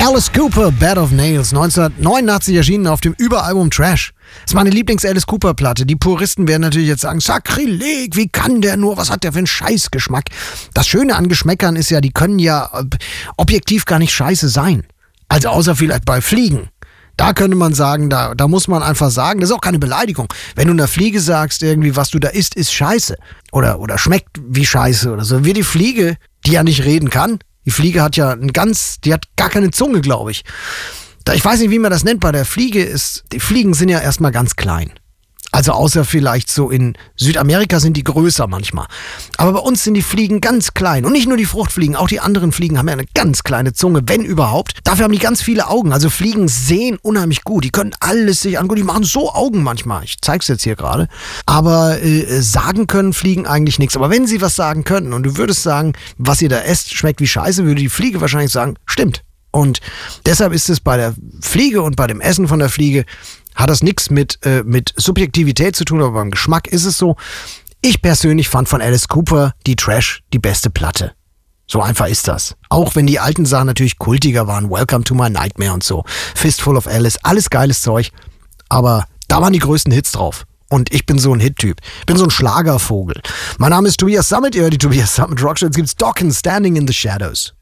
Alice Cooper, Bed of Nails, 1989 erschienen auf dem Überalbum Trash. Das ist meine Lieblings-Alice Cooper-Platte. Die Puristen werden natürlich jetzt sagen, Sakrileg, wie kann der nur, was hat der für einen Scheißgeschmack? Das Schöne an Geschmäckern ist ja, die können ja objektiv gar nicht scheiße sein. Also außer vielleicht bei Fliegen. Da könnte man sagen, da muss man einfach sagen, das ist auch keine Beleidigung. Wenn du einer Fliege sagst, irgendwie, was du da isst, ist scheiße. Oder schmeckt wie scheiße oder so. Wie die Fliege, die ja nicht reden kann. Die Fliege hat ja die hat gar keine Zunge, glaube ich. Ich weiß nicht, wie man das nennt bei der Fliege. Die Fliegen sind ja erstmal ganz klein. Also außer vielleicht so in Südamerika sind die größer manchmal. Aber bei uns sind die Fliegen ganz klein. Und nicht nur die Fruchtfliegen, auch die anderen Fliegen haben ja eine ganz kleine Zunge, wenn überhaupt. Dafür haben die ganz viele Augen. Also Fliegen sehen unheimlich gut. Die können alles sich angucken. Die machen so Augen manchmal. Ich zeig's jetzt hier gerade. Aber sagen können Fliegen eigentlich nichts. Aber wenn sie was sagen könnten und du würdest sagen, was ihr da esst, schmeckt wie Scheiße, würde die Fliege wahrscheinlich sagen, stimmt. Und deshalb ist es bei der Fliege und bei dem Essen von der Fliege hat das nichts mit Subjektivität zu tun, aber beim Geschmack ist es so. Ich persönlich fand von Alice Cooper die Trash die beste Platte. So einfach ist das. Auch wenn die alten Sachen natürlich kultiger waren. Welcome to my nightmare und so. Fistful of Alice, alles geiles Zeug. Aber da waren die größten Hits drauf. Und ich bin so ein Hit-Typ. Ich bin so ein Schlagervogel. Mein Name ist Tobias Sammet. Ihr hört die Tobias Sammet Rockshow. Jetzt gibt's Dokken Standing in the Shadows.